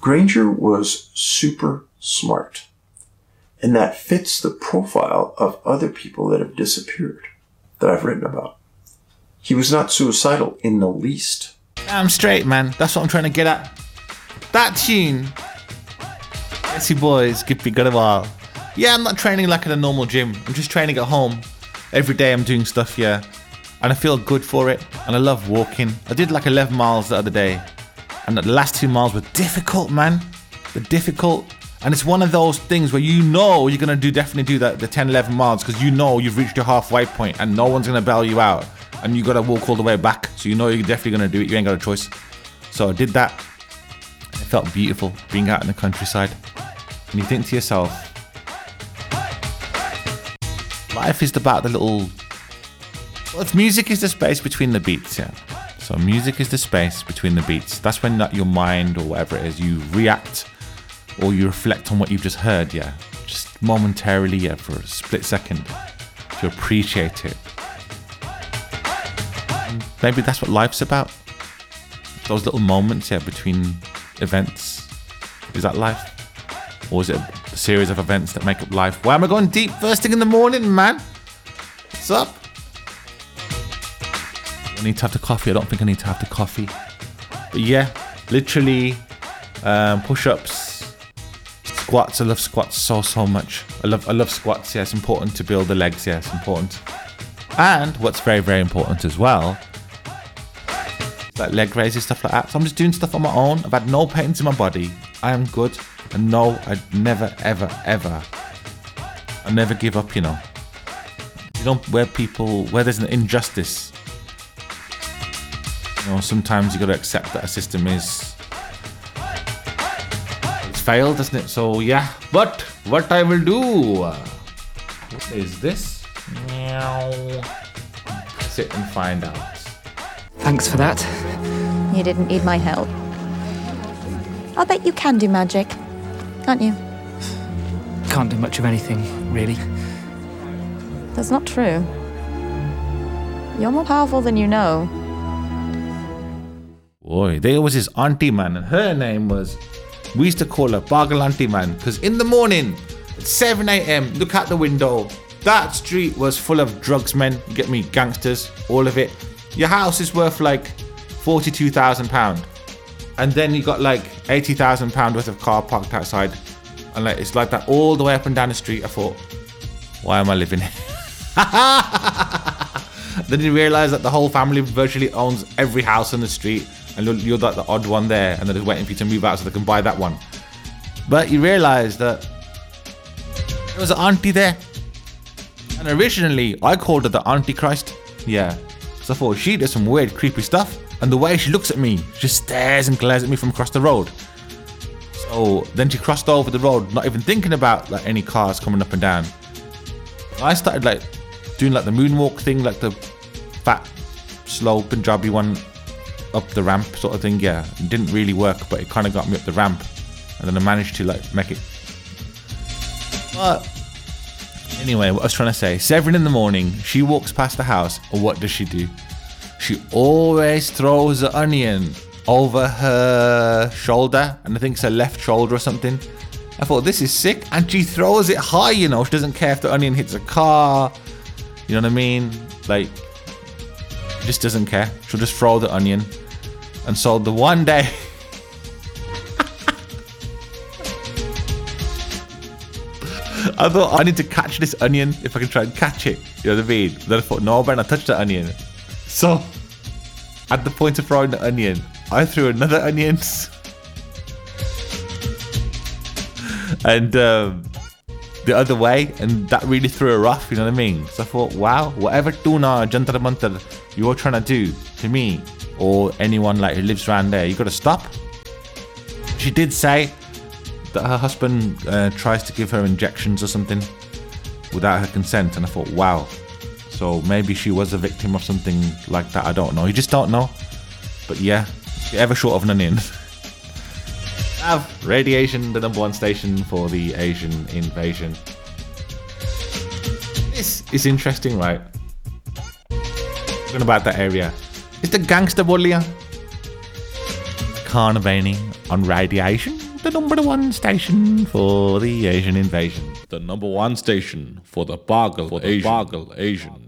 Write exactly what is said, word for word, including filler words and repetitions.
Granger was super smart. And that fits the profile of other people that have disappeared that I've written about. He was not suicidal in the least. I'm straight, man. That's what I'm trying to get at. That tune. Jesse boys, give me good a while. Yeah, I'm not training like in a normal gym. I'm just training at home. Every day I'm doing stuff, yeah. And I feel good for it. And I love walking. I did like eleven miles the other day. And the last two miles were difficult, man. They're difficult. And it's one of those things where you know you're going to do definitely do that, the ten, eleven miles, because you know you've reached your halfway point and no one's going to bail you out. And you got to walk all the way back. So you know you're definitely going to do it. You ain't got a choice. So I did that. It felt beautiful being out in the countryside. And you think to yourself, life is about the little... Well, if music is the space between the beats, yeah. So music is the space between the beats. That's when not your mind or whatever it is, you react or you reflect on what you've just heard, yeah. Just momentarily, yeah, for a split second to appreciate it. And maybe that's what life's about. Those little moments, yeah, between events. Is that life? Or is it a series of events that make up life? Why am I going deep first thing in the morning, man? What's up? I need to have the coffee. I don't think I need to have the coffee. But yeah, literally um, push-ups, squats. I love squats so, so much. I love I love squats. Yeah, it's important to build the legs. Yeah, it's important. And what's very, very important as well, like leg raises, stuff like that. So I'm just doing stuff on my own. I've had no pains in my body. I am good. And no, I'd never, ever, ever, I never give up, you know. You know, where people, where there's an injustice, you know, sometimes you got to accept that a system is, it's failed, doesn't it? So yeah, but what I will do, uh, what is this? Meow. Sit and find out. Thanks for that. You didn't need my help. I'll bet you can do magic, can't you? Can't do much of anything, really. That's not true. You're more powerful than you know. Boy, there was his auntie, man, and her name was, we used to call her Bargle Auntie, man, because in the morning, at seven a.m, look out the window, that street was full of drugs, men, you get me, gangsters, all of it. Your house is worth like forty-two thousand pounds. And then you got like eighty thousand pounds worth of car parked outside. And like it's like that all the way up and down the street. I thought, why am I living here? Then you realise that the whole family virtually owns every house on the street. And you're, you're like the odd one there. And they're just waiting for you to move out so they can buy that one. But you realise that there was an auntie there. And originally, I called her the Antichrist. Yeah. So I thought she does some weird, creepy stuff. And the way she looks at me, she just stares and glares at me from across the road. So then she crossed over the road, not even thinking about like any cars coming up and down. I started like doing like the moonwalk thing, like the fat, slow Punjabi one up the ramp sort of thing. Yeah, it didn't really work, but it kind of got me up the ramp. And then I managed to like make it. But anyway, what I was trying to say, seven in the morning, she walks past the house, and what does she do? She always throws the onion over her shoulder, and I think it's her left shoulder or something. I thought, this is sick. And she throws it high, you know. She doesn't care if the onion hits a car. You know what I mean? Like, she just doesn't care. She'll just throw the onion. And so the one day... I thought, I need to catch this onion if I can try and catch it. You know what I mean? Then I thought, no, I better not touch the onion. So, at the point of throwing the onion, I threw another onion. and um, the other way, and that really threw her off, you know what I mean? So I thought, wow, whatever tuna, jantar mantar you're trying to do to me, or anyone like who lives around there, you got to stop. She did say that her husband uh, tries to give her injections or something without her consent, and I thought, wow. So maybe she was a victim of something like that. I don't know. You just don't know. But yeah, if you're ever short of an onion, have Radiation, the number one station for the Asian invasion. This is interesting, right? Talking about that area. It's the gangster bully. Carnivani on Radiation, the number one station for the Asian invasion. The number one station for the Boggle Asian. Boggle Asian.